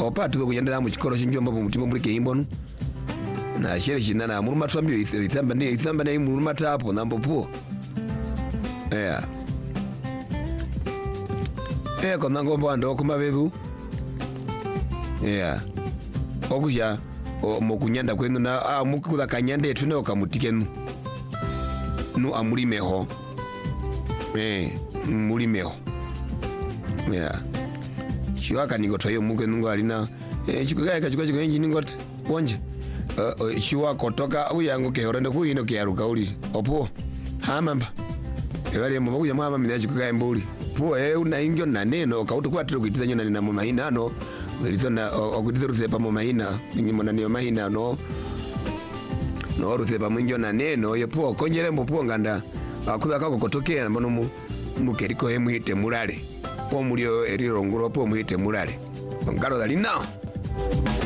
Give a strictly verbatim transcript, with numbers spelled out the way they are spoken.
opatu kuyendera mu chikoro chinjomba mu mutima muri keimbonu na shere chinana muri matwambio ithamba ndi ithamba na muri matapo nambo po yeah eh kona ngomba ndo kumabedu yeah okuja mu kunyanda kwenu na ah mukula kanyande tune okamutikenu no amuri meho eh muri meho yeah shiwaka ningoto yo muke nungo alina eh chikuga kachukua chiko enjini ngot ponje uh, shiwa kotoka uyango ke horende ku ino ke aruka uli opo hamamba ebali mbo kuja mama mina chikuga embuli po eh una ingyo na neno kautu kwa tiro kuitiza nyona na mahina no litona okutiza rusepa mu mahina nyimo na niyo mahina no no rusepa mwinjo na neno yepo konjere mbo nganda akuza kako kotokea mbono mu mukeriko he muhite murale po mulio erironguro po muhite murale ngalo dalina